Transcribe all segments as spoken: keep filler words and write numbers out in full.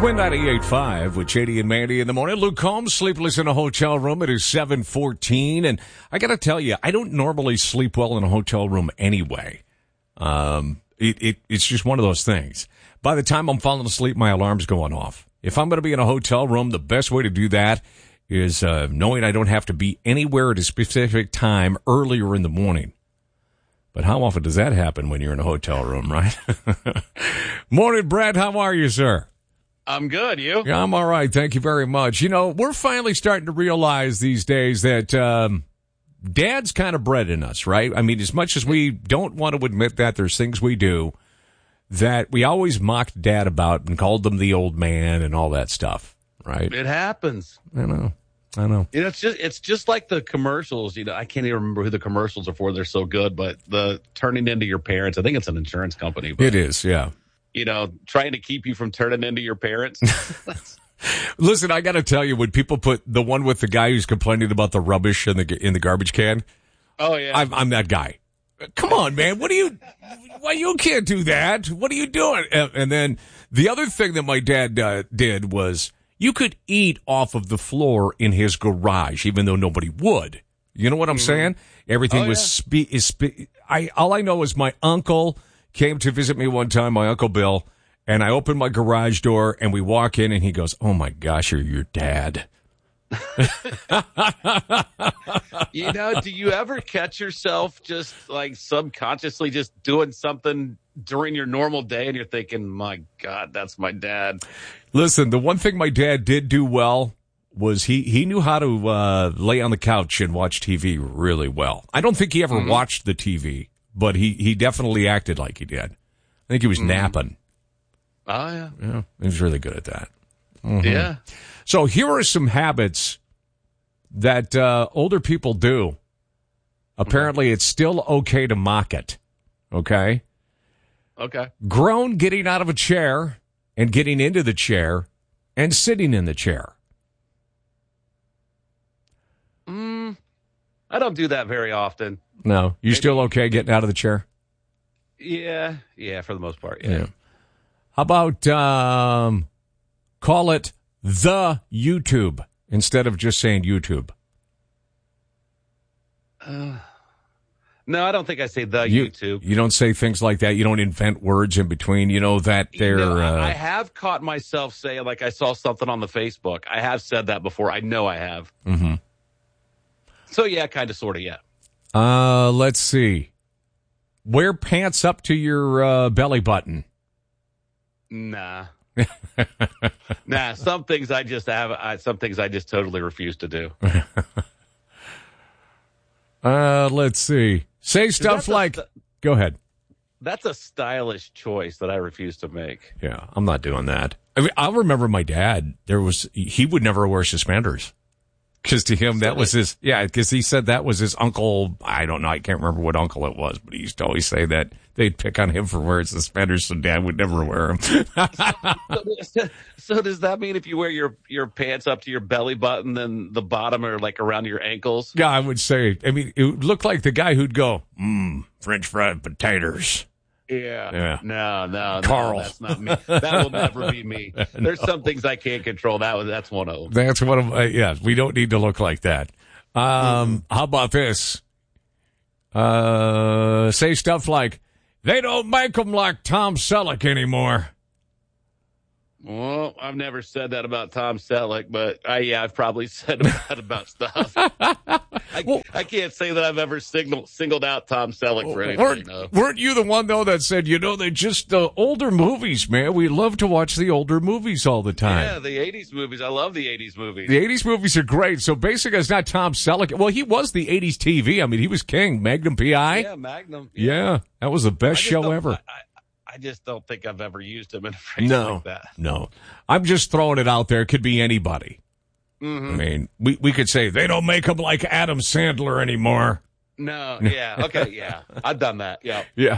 Win ninety-eight point five with J D and Mandy in the morning. Luke Combs, sleepless in a hotel room. It is seven fourteen. And I got to tell you, I don't normally sleep well in a hotel room anyway. Um, it, it, it's just one of those things. By the time I'm falling asleep, my alarm's going off. If I'm going to be in a hotel room, the best way to do that is uh, knowing I don't have to be anywhere at a specific time earlier in the morning. But how often does that happen when you're in a hotel room, right? Morning, Brad. How are you, sir? I'm good. You? Yeah, I'm all right. Thank you very much. You know, we're finally starting to realize these days that um, Dad's kind of bred in us, right? I mean, as much as we don't want to admit that, there's things we do that we always mocked Dad about and called him the old man and all that stuff, right? It happens. I know. I know. You know, it's just it's just like the commercials. You know, I can't even remember who the commercials are for. They're so good, but the turning into your parents. I think it's an insurance company. But, it is, yeah. You know, trying to keep you from turning into your parents. Listen, I got to tell you, when people put the one with the guy who's complaining about the rubbish in the in the garbage can. Oh yeah, I'm, I'm that guy. Come on, man. What are you? Why you can't do that? What are you doing? And, and then the other thing that my dad uh, did was you could eat off of the floor in his garage, even though nobody would. You know what I'm mm-hmm. saying? Everything oh, was yeah. spe- is spe- I all I know is my uncle came to visit me one time, my Uncle Bill, and I opened my garage door, and we walk in, and he goes, "Oh, my gosh, you're your dad." You know, do you ever catch yourself just, like, subconsciously just doing something during your normal day, and you're thinking, my God, that's my dad? Listen, the one thing my dad did do well was he, he knew how to uh, lay on the couch and watch T V really well. I don't think he ever mm-hmm. watched the T V. But he, he definitely acted like he did. I think he was mm. napping. Oh, yeah. Yeah, he was really good at that. Mm-hmm. Yeah. So here are some habits that uh, older people do. Apparently, mm-hmm. it's still okay to mock it. Okay? Okay. Grown getting out of a chair and getting into the chair and sitting in the chair. Mm, I don't do that very often. No, you Maybe. Still okay getting out of the chair? Yeah, yeah, for the most part, yeah. yeah. How about um, call it the YouTube instead of just saying YouTube? Uh, no, I don't think I say the you, YouTube. You don't say things like that? You don't invent words in between? You know that they're... You know, uh, I have caught myself saying, like, I saw something on the Facebook. I have said that before. I know I have. Mm-hmm. So, yeah, kind of, sort of, yeah. Uh, let's see. Wear pants up to your uh, belly button. Nah. Nah, some things I just have, I, some things I just totally refuse to do. uh, let's see. Say stuff like, st- go ahead. That's a stylish choice that I refuse to make. Yeah, I'm not doing that. I mean, I'll remember my dad, there was, he would never wear suspenders. Because to him, that was his, yeah, because he said that was his uncle. I don't know. I can't remember what uncle it was, but he used to always say that they'd pick on him for wearing suspenders, so Dad would never wear them. so, so does that mean if you wear your, your pants up to your belly button, then the bottom are like around your ankles? Yeah, I would say. I mean, it would look like the guy who'd go, mmm, French fried potatoes. Yeah. yeah. No, no, Carl. no, that's not me. That will never be me. There's no. some things I can't control. That was, that's one of them. That's one of, uh, yeah, we don't need to look like that. Um, mm-hmm. How about this? Uh, say stuff like, they don't make them like Tom Selleck anymore. Well, I've never said that about Tom Selleck, but I, yeah, I've probably said that about stuff. I, well, I can't say that I've ever signal, singled out Tom Selleck for anything. Weren't, no. weren't you the one, though, that said, you know, they just, the uh, older movies, man, we love to watch the older movies all the time. Yeah, the eighties movies. I love the eighties movies. The eighties movies are great. So basically, it's not Tom Selleck. Well, he was the eighties T V. I mean, he was king. Magnum P I. Yeah, Magnum. Yeah, yeah that was the best show ever. I, I just don't think I've ever used him in a phrase no, like that. No, I'm just throwing it out there. It could be anybody. Mm-hmm. I mean, we, we could say they don't make them like Adam Sandler anymore. No, yeah, okay, yeah. I've done that, yeah. Yeah.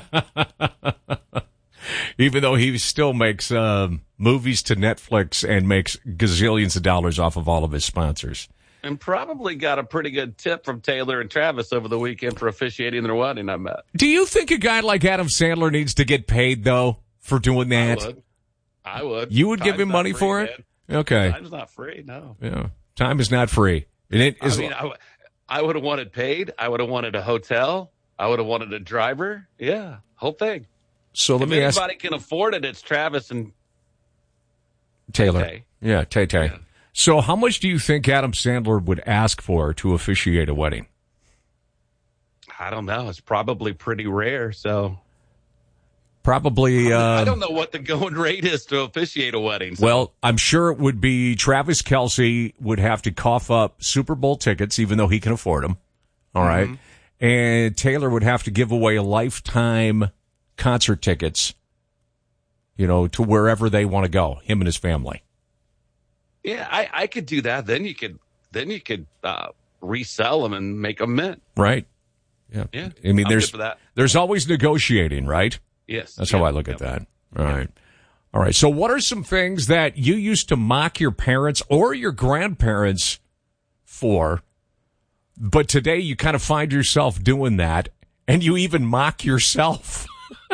Even though he still makes um, movies to Netflix and makes gazillions of dollars off of all of his sponsors. And probably got a pretty good tip from Taylor and Travis over the weekend for officiating their wedding, I bet. Do you think a guy like Adam Sandler needs to get paid, though, for doing that? I would. I would. You would Time's give him not money free, for it? man. Okay. Time's not free, no. Yeah. Time is not free. And it is. I mean, I, I would have wanted paid. I would have wanted a hotel. I would have wanted a driver. Yeah, whole thing. So let if me ask. anybody can afford it, it's Travis and Taylor. Tay. Yeah, Tay Tay. Yeah. So how much do you think Adam Sandler would ask for to officiate a wedding? I don't know. It's probably pretty rare, so. Probably. Uh, I don't know what the going rate is to officiate a wedding. So. Well, I'm sure it would be Travis Kelce would have to cough up Super Bowl tickets, even though he can afford them. All right. Mm-hmm. And Taylor would have to give away a lifetime concert tickets, you know, to wherever they want to go, him and his family. Yeah, I, I could do that. Then you could, then you could uh, resell them and make them mint. Right. Yeah. Yeah. I mean, I'm there's good for that. there's always negotiating, right? Yes. That's yeah. how I look at that. All right. All right. So what are some things that you used to mock your parents or your grandparents for, but today you kind of find yourself doing that and you even mock yourself?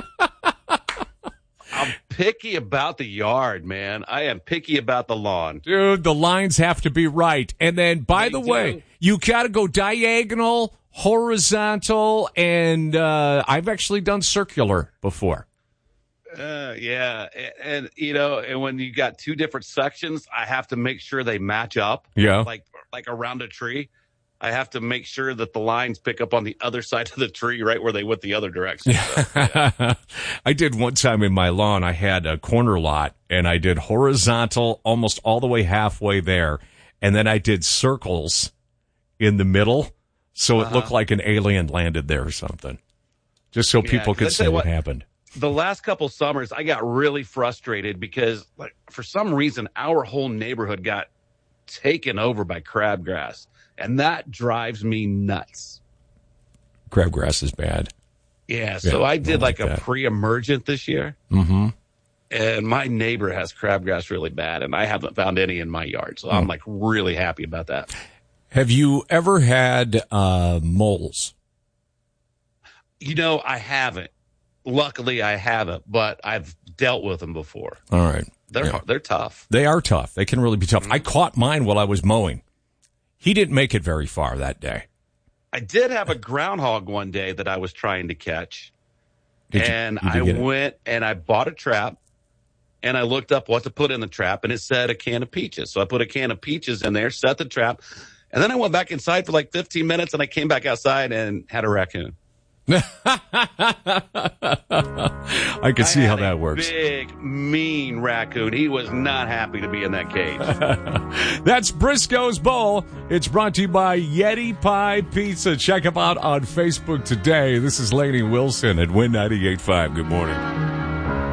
I'm picky about the yard, man. I am picky about the lawn. Dude, the lines have to be right. And then, by They the do. way, you got to go diagonal, horizontal, and uh, I've actually done circular before. Uh, yeah. And, and, you know, and when you got two different sections, I have to make sure they match up. Yeah. Like, like around a tree. I have to make sure that the lines pick up on the other side of the tree, right where they went the other direction. So, yeah. I did one time in my lawn. I had a corner lot, and I did horizontal almost all the way halfway there, and then I did circles in the middle, so it Uh-huh. looked like an alien landed there or something, just so Yeah, people 'cause could I say tell you what what- happened. The last couple summers, I got really frustrated because, like, for some reason, our whole neighborhood got taken over by crabgrass, and that drives me nuts. Crabgrass is bad. Yeah, so Yeah, I did I like like, a that. pre-emergent this year, Mm-hmm. and my neighbor has crabgrass really bad, and I haven't found any in my yard, so I'm like really happy about that. Have you ever had uh, moles? You know, I haven't. Luckily, I haven't, but I've dealt with them before. All right. They're Yeah. they're tough. They are tough. They can really be tough. Mm-hmm. I caught mine while I was mowing. He didn't make it very far that day. I did have a groundhog one day that I was trying to catch, Did you- and you did I get it? went and I bought a trap, and I looked up what to put in the trap, and it said a can of peaches. So I put a can of peaches in there, set the trap, and then I went back inside for like fifteen minutes, and I came back outside and had a raccoon. I can see I how had a that works. Big, mean raccoon. He was not happy to be in that cage. That's Briscoe's Bowl. It's brought to you by Yeti Pie Pizza. Check them out on Facebook today. This is Lainey Wilson at Win ninety-eight point five. Good morning.